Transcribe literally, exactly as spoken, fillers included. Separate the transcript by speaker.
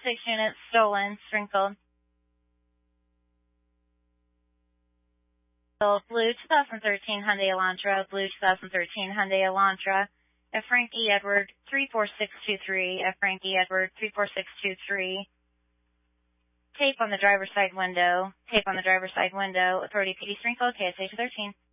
Speaker 1: six units stolen, Springfield. Blue twenty thirteen Hyundai Elantra, Blue twenty thirteen Hyundai Elantra, at Frank E. Edward three four six two three, at Frank E. Edward three four six two three. Tape on the driver's side window, tape on the driver's side window, Authority P D Springfield, K S H thirteen.